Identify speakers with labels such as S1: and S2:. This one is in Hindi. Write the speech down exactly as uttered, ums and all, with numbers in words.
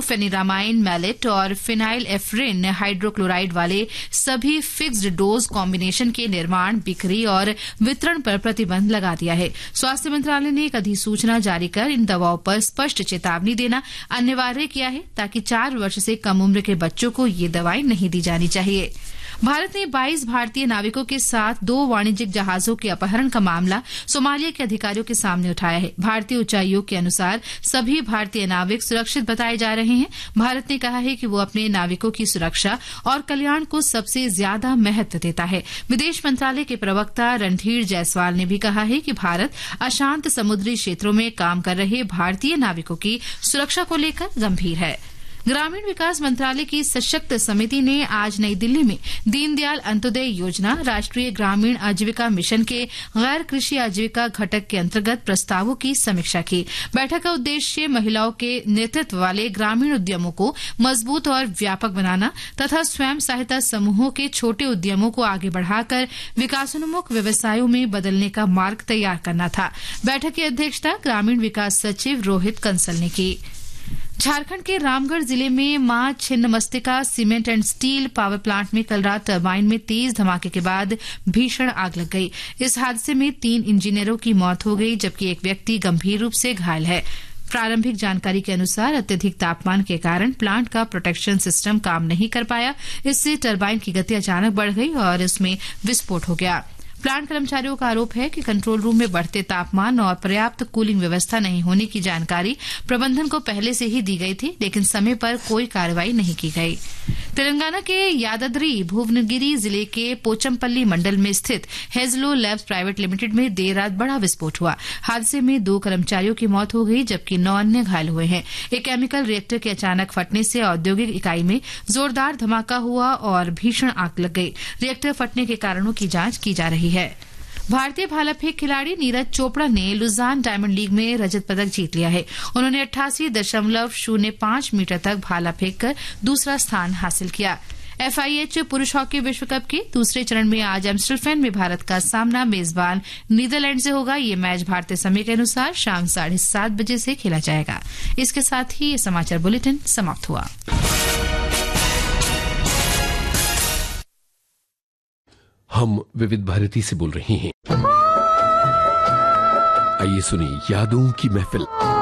S1: क्लोरोफेनिरामाइन मैलेट और फिनाइल एफ्रिन हाइड्रोक्लोराइड वाले सभी फिक्स्ड डोज कॉम्बिनेशन के निर्माण, बिक्री और वितरण पर प्रतिबंध लगा दिया है। स्वास्थ्य मंत्रालय ने एक अधिसूचना जारी कर इन दवाओं पर स्पष्ट चेतावनी देना अनिवार्य किया है ताकि चार वर्ष से कम उम्र के बच्चों को ये दवाएं नहीं दी जानी चाहिए। भारत ने बाईस भारतीय नाविकों के साथ दो वाणिज्यिक जहाजों के अपहरण का मामला सोमालिया के अधिकारियों के सामने उठाया है। भारतीय उच्चायोग के अनुसार सभी भारतीय नाविक सुरक्षित बताए जा रहे हैं। भारत ने कहा है कि वो अपने नाविकों की सुरक्षा और कल्याण को सबसे ज्यादा महत्व देता है। विदेश मंत्रालय के प्रवक्ता रणधीर जायसवाल ने भी कहा है कि भारत अशांत समुद्री क्षेत्रों में काम कर रहे भारतीय नाविकों की सुरक्षा को लेकर गंभीर है। ग्रामीण विकास मंत्रालय की सशक्त समिति ने आज नई दिल्ली में दीनदयाल अंत्योदय योजना, राष्ट्रीय ग्रामीण आजीविका मिशन के गैर कृषि आजीविका घटक के अंतर्गत प्रस्तावों की समीक्षा की। बैठक का उद्देश्य महिलाओं के नेतृत्व वाले ग्रामीण उद्यमों को मजबूत और व्यापक बनाना तथा स्वयं सहायता समूहों के छोटे उद्यमों को आगे बढ़ाकर विकासोन्मुख व्यवसायों में बदलने का मार्ग तैयार करना था। बैठक की अध्यक्षता ग्रामीण विकास सचिव रोहित कंसल ने की। झारखंड के रामगढ़ जिले में मां Chhinnamastika cement and steel power plant में कल रात टरबाइन में तेज धमाके के बाद भीषण आग लग गई। इस हादसे में तीन इंजीनियरों की मौत हो गई जबकि एक व्यक्ति गंभीर रूप से घायल है। प्रारंभिक जानकारी के अनुसार अत्यधिक तापमान के कारण प्लांट का प्रोटेक्शन सिस्टम काम नहीं कर पाया। इससे टरबाइन की गति अचानक बढ़ गई और इसमें विस्फोट हो गया। प्लांट कर्मचारियों का आरोप है कि कंट्रोल रूम में बढ़ते तापमान और पर्याप्त कूलिंग व्यवस्था नहीं होने की जानकारी प्रबंधन को पहले से ही दी गई थी, लेकिन समय पर कोई कार्रवाई नहीं की गई। तेलंगाना के यादाद्री भुवनगिरी जिले के पोचमपल्ली मंडल में स्थित हेजलो लैब्स प्राइवेट लिमिटेड में देर रात बड़ा विस्फोट हुआ। हादसे में दो कर्मचारियों की मौत हो गई जबकि नौ अन्य घायल हुए हैं। एक केमिकल रिएक्टर के अचानक फटने से औद्योगिक इकाई में जोरदार धमाका हुआ और भीषण आग लग गई। रिएक्टर फटने के कारणों की जांच की जा रही है। भारतीय भाला फेंक खिलाड़ी नीरज चोपड़ा ने लुजान डायमंड लीग में रजत पदक जीत लिया है। उन्होंने अट्ठासी दशमलव शून्य पांच मीटर तक भाला फेंककर दूसरा स्थान हासिल किया। एफआईएच पुरुष हॉकी विश्व कप के दूसरे चरण में आज एम्स्टलफेन में भारत का सामना मेजबान नीदरलैंड से होगा। ये मैच भारतीय समय के अनुसार शाम साढ़े सात बजे से खेला जाएगा। इसके साथ ही ये समाचार बुलेटिन समाप्त हुआ।
S2: हम विविध भारती से बोल रहे हैं। आइए सुनिए यादों की महफिल।